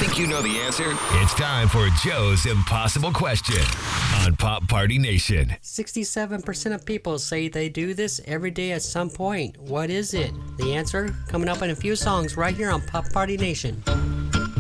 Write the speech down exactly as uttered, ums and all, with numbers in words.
Think you know the answer? It's time for Joe's Impossible Question on Pop Party Nation. sixty-seven percent of people say they do this every day at some point. What is it? The answer coming up in a few songs right here on Pop Party Nation.